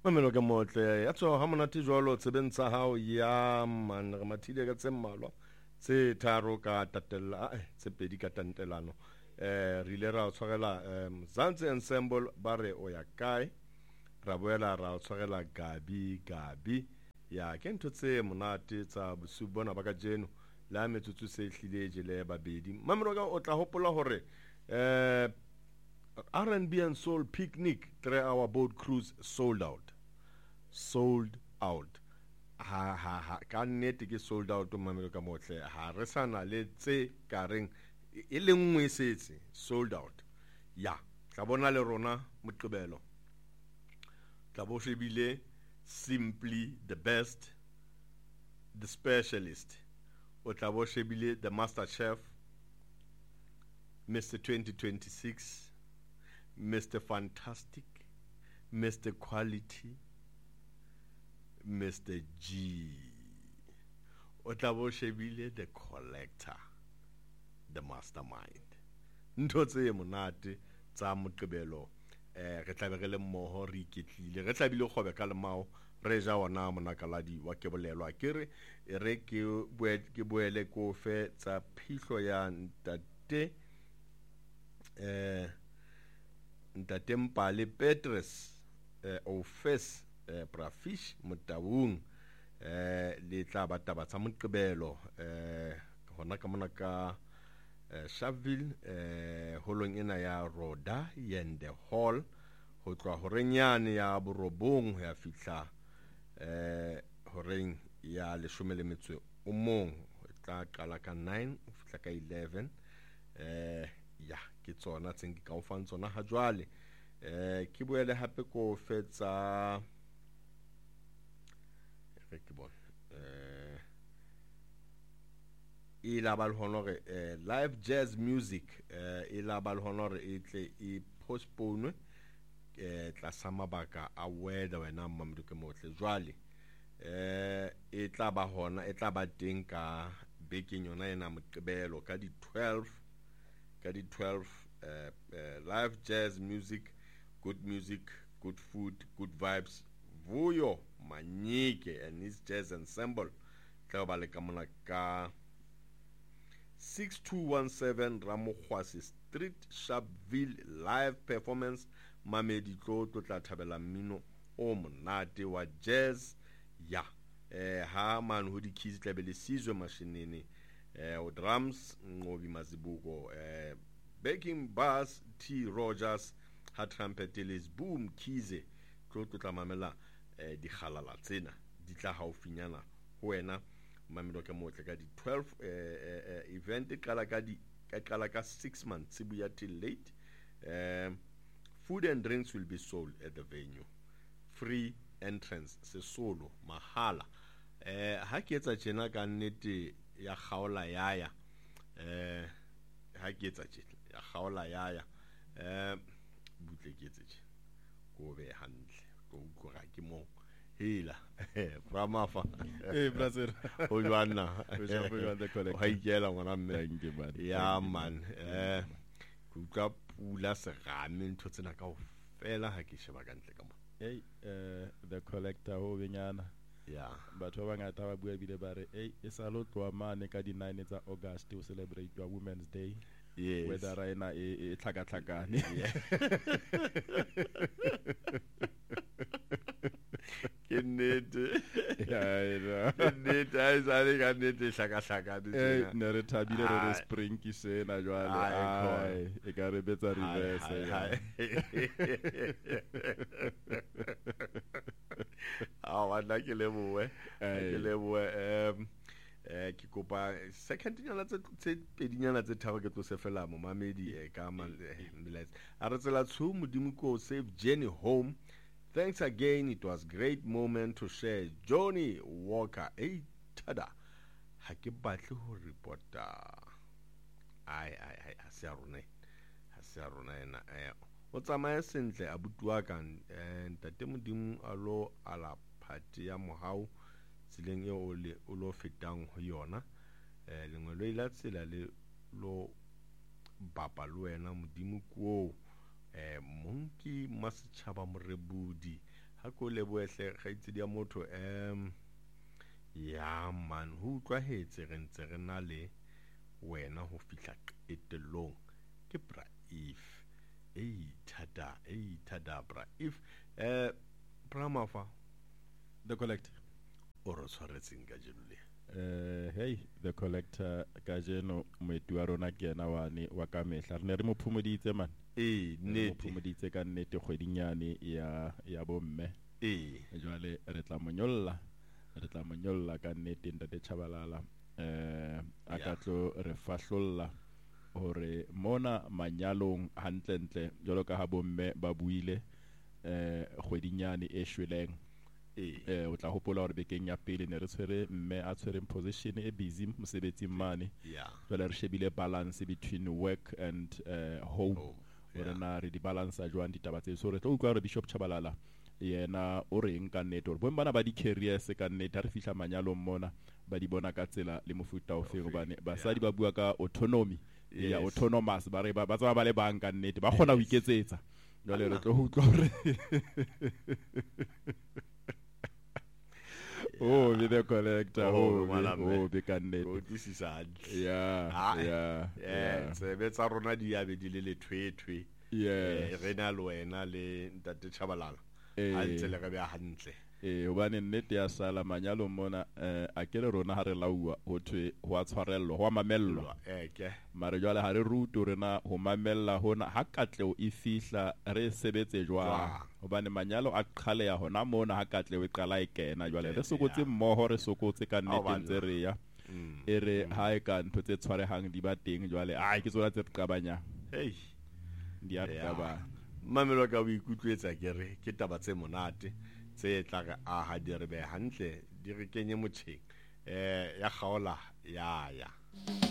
Mamelo ka motle ya tswa ha monate jwalo tsebeng tsa hao ya man re mathile ka tse mmalwa tse tharo ka tatella tse pedi ka tantelano re ile ra tshwarela Mzansi Ensemble ba re o ya kae ra boela ra tshwarela gabi ya ke ntho tse monate tsa bosu bona ba ka jeno la metsotso se hlile jele babedi mamelo ka o tla hopola hore R&B and Soul Picnic 3-hour boat cruise sold out ha ka nnete ke sold out mamelo ka motle ha re sana le tse kareng e le nngwe setse sold out ya tla bona le rona moqebelo tla bo shebile simply the best the specialist o tla bo shebile the master chef Mr 2026 Mr Fantastic Mr Quality Mr G o tla bo shebile the collector the mastermind ntho tse monate tsa moqebelo re tla be re le mmoho re iketlile re tla bile khobe ka lemao re ja ona monakaladi wa ke bolelwa ke re ke boele ko fe tsa phihlo ya ntate Mpale Petrus o face Brafish Motawung le tla ba taba tsa moqebelo hona ka mona ka Shaville holong ena ya Roda Yende Hall ho tloa horenyane ya borobong ya fihla horeng ya 11 o mong tla qala ka 9 o fihla ka 11 ya ke tsona tseng ke ka o fang tsona ha jwale ke boele hape ko fetsa re ke bona ila ba le honore live jazz music ila ba le honore itle I postpone tla sa mabaka a weather wena mamdu ke motle jwale e tla ba hona e tla ba teng ka bekeng yona ena moqebelo ka di 12 live jazz music, good food, good vibes. Vuyo Manyike and his jazz ensemble. Tlaobale ka mona ka 6217 Ramokhwasi Street, Sharpeville live performance. Mamedi tlo tla thabela mmino o monate wa jazz. Ya. Ha man ho di keys tla be le sizwe mashinini. O drums Ngobi Mazibuko backing bass T Rogers ha trumpet les boom Kize tlo tla mamela di khalala tsena di tla haufinyana ho wena mamelo ke motle ka di 12 event kala ka 6 months sibuya till late food and drinks will be sold at the venue free entrance se solo mahala ha ke etsa tjena ka nnete ya khaola yaya ha ke etsa tjena ya khaola yaya butle ke etsa tjena go be hantle go utlwa ke mo hela Bramafa brother o jwana o ja go the collect ha ikela ngwana mme thank you man ya man go utlwa pula serame ntho tsena ka ho fela ha ke sheba ka ntle ka mo the collector ho benyana ya batho ba ngata ba bua bile ba re e sa lo tloa mane ka di 9 tsa August o celebrate wa Women's Day. Yes. Whether raina e tlhakatlhakane ke nnete ya ke nnete a isale ka nnete hlakahlakane tsena ne re thabile re spring ke sena jwale e ka re betsa reverse wala ke leboe ke kopa second nyana tse pedinyana tse tharo ke tlo se fela mo mamedi ka melaetsa a re tsela tsho modimo ko save Jenny home. Thanks again, it was great moment to share. Johnny Walker tada ha ke batle ho reporta ai ha se a rona ena o tsamaya sentle a butua ka ntate modimo a lo ala phati ya mohau tsileng e o lo fetang ho yona lengwe lo ila tsela le lo bapa le wena modimo ko monki masitjhaba morebudi ha ko leboehle kgaitsedi ya motho ya man ho utlwahetse re ntse re na le wena ho fihla qetellong ke Braif thada Braif Pramafa The Collector. o re tshwaretseng ka jeno le Hey, The Collector ka jeno moeti wa rona ke yena wane wa ka mehla re ne re mo phomoditse man nnete mo phomoditse ka nnete kgwedinyane ya bomme jwale re tla monyolla ka nnete ntate Chabalala a ka tlo re fahlolla hore mona manyalong hantlentle jwalo ka ha bomme ba buile kgwedinyane e shweleng o tla hopola hore bekeng ya pele ne re tshwere mme a tshwereng position e busy mosebetsing mane jwale re shebile balance between work and home hore na re di balance jwang ditaba tse so re tlo utlwa re Bishop Chabalala yena o reng ka nnete hore bo bana ba di careers ka nnete ha re fihla manyalong mona ba di bona ka tsela le mofuta o feng hobane basadi ba bua ka autonomy ya autonomous ba re ba tsaba ba le bang ka nnete ba kgona ho iketsetsa jwale re tlo utlwa hore be The Collector be ka nnete o tisisa yeah tsa rona di ya be di le lethwethwe re na le wena le ntate Chabalala a ntse le re be hantle hobane nnete ya sala manyalo mona a kere rona ha re laua ho thwe ho a tshwarello ho a mamellwa mare jwale ha re ruto rena ho mamella hona ha katleo e fihla re sebetse jwang hobane manyalo a qhale ya hona mona ha katleo e qala e kena jwale re sokotse mmoho re sokotse ka nnete ntse re ya e re ha e ka ntho tse tshwarehang di ba teng jwale ke tsona tse re qabanyang di a qabana mamelo ka o ikutlwetsa kere ke taba tse monate tse tla re aha di re be hantle di re kenye motjheng ya kgaola ya